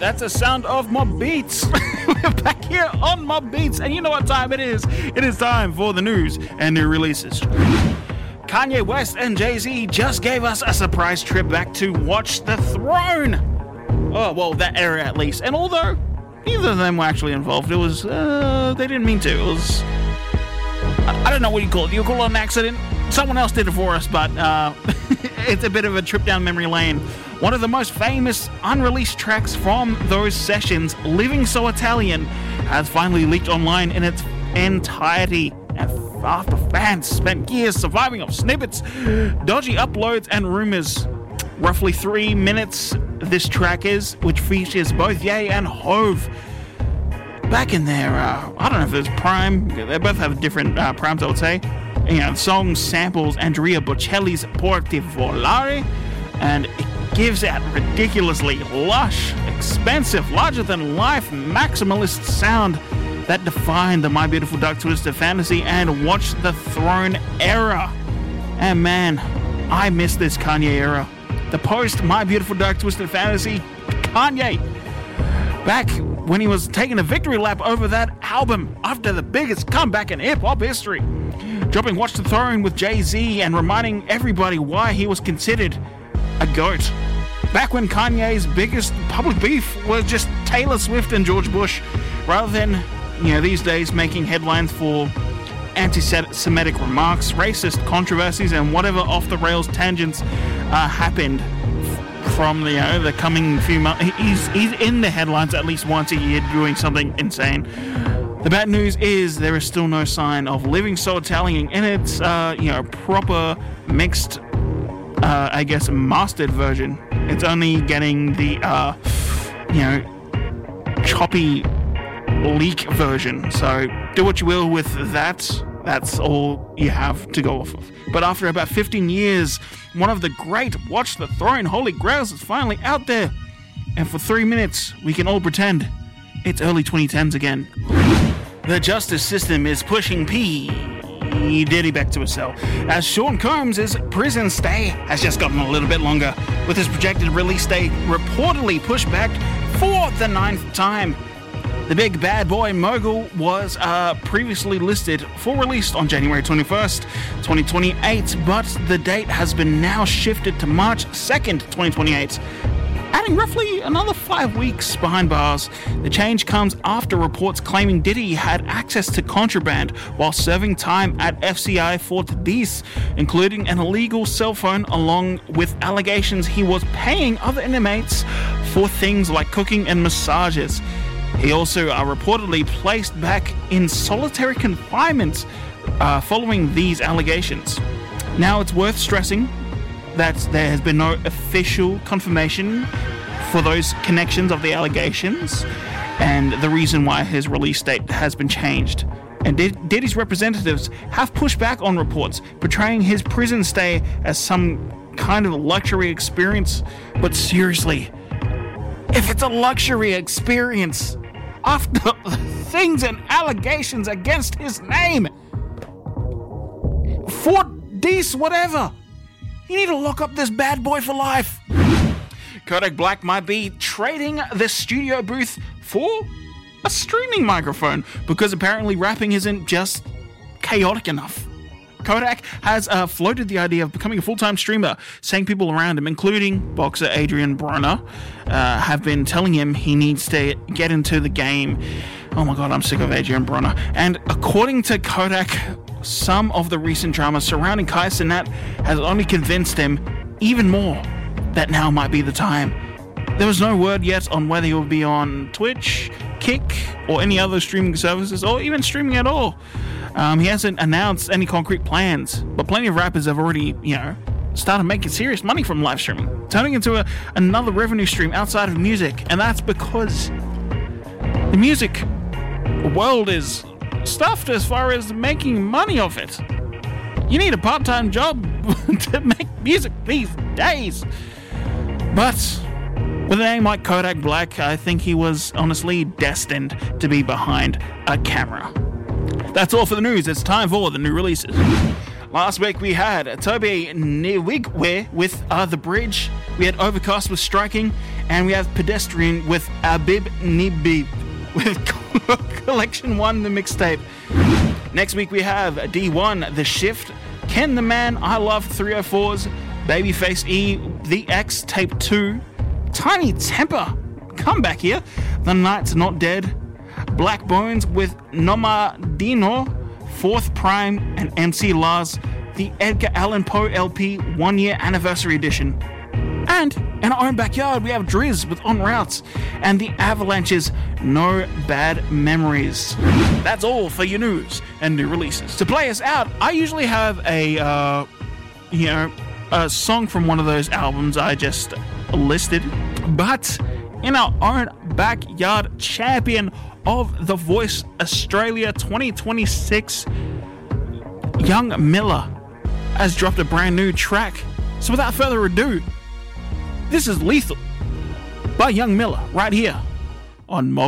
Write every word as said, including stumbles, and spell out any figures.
that's a sound of Mob Beats. We're back here on Mob Beats, and you know what time it is. It is time for the news and new releases. Kanye West and Jay-Z just gave us a surprise trip back to Watch the Throne. Oh, well, that era at least. And although neither of them were actually involved, it was, uh, they didn't mean to. It was, I, I don't know what you call it. You call it an accident? Someone else did it for us, but uh, it's a bit of a trip down memory lane. One of the most famous unreleased tracks from those sessions, Living So Italian, has finally leaked online in its entirety. And after fans spent years surviving off snippets, dodgy uploads, and rumors. Roughly three minutes this track is, which features both Ye and Hove. Back in their, uh, I don't know if it's prime, they both have different uh, primes, I would say. You know, the song samples Andrea Bocelli's Porti Volare, and it gives that ridiculously lush, expensive, larger-than-life, maximalist sound that defined the My Beautiful Dark Twisted Fantasy and Watch the Throne era. And man, I miss this Kanye era. The post My Beautiful Dark Twisted Fantasy Kanye. Back when he was taking a victory lap over that album after the biggest comeback in hip-hop history. Dropping Watch the Throne with Jay-Z and reminding everybody why he was considered a GOAT. Back when Kanye's biggest public beef was just Taylor Swift and George Bush, rather than, you know, these days making headlines for anti-Semitic remarks, racist controversies, and whatever off-the-rails tangents uh, happened from the, you know, the coming few months. He's, he's in the headlines at least once a year doing something insane. The bad news is there is still no sign of Living So Italian in its, uh, you know, proper mixed, uh, I guess, mastered version. It's only getting the, uh, you know, choppy leak version. So do what you will with that. That's all you have to go off of. But after about fifteen years, one of the great Watch the Throne Holy Grails is finally out there. And for three minutes, we can all pretend it's early twenty tens again. The justice system is pushing P. Diddy back to a cell, as Sean Combs' prison stay has just gotten a little bit longer, with his projected release date reportedly pushed back for the ninth time. The big bad boy mogul was uh, previously listed for release on January twenty-first, twenty twenty-eight, but the date has been now shifted to March second, twenty twenty-eight. Adding roughly another five weeks behind bars. The change comes after reports claiming Diddy had access to contraband while serving time at F C I Fort Dees, including an illegal cell phone, along with allegations he was paying other inmates for things like cooking and massages. He also uh, reportedly placed back in solitary confinement uh, following these allegations. Now, it's worth stressing that there has been no official confirmation for those connections of the allegations and the reason why his release date has been changed. And Diddy's representatives have pushed back on reports portraying his prison stay as some kind of luxury experience. But seriously, if it's a luxury experience after things and allegations against his name, Fort Dees, whatever, you need to lock up this bad boy for life. Kodak Black might be trading the studio booth for a streaming microphone because apparently rapping isn't just chaotic enough. Kodak has uh, floated the idea of becoming a full-time streamer, saying people around him, including boxer Adrian Broner, uh, have been telling him he needs to get into the game. Oh my god, I'm sick of Adrian Broner. And according to Kodak, some of the recent drama surrounding Kai Cenat has only convinced him even more that now might be the time. There was no word yet on whether he will be on Twitch, Kick, or any other streaming services, or even streaming at all. Um, he hasn't announced any concrete plans, but plenty of rappers have already, you know, started making serious money from live streaming, turning into a, another revenue stream outside of music, and that's because the music world is stuffed as far as making money off it. You need a part-time job to make music these days. But with a name like Kodak Black, I think he was honestly destined to be behind a camera. That's all for the news. It's time for the new releases. Last week we had Toby Nwigwe with uh, The Bridge, we had Overcast with Striking, and we have Pedestrian with Abib Nibib with Collection one, the mixtape. Next week we have D one, The Shift, Ken the Man, I Love three oh fours, Babyface E, The X, Tape two, Tiny Temper, come back here, The Night's Not Dead, Black Bones with Noma Dino, Fourth Prime, and M C Lars, the Edgar Allan Poe L P one year anniversary edition. And in our own backyard, we have Drizz with En Route and the Avalanche's No Bad Memories. That's all for your news and new releases. To play us out, I usually have a, uh, you know, a song from one of those albums I just listed. But in our own backyard, champion of The Voice Australia twenty twenty-six, Young Miller has dropped a brand new track. So without further ado, this is Lethal by Young Miller right here on Mob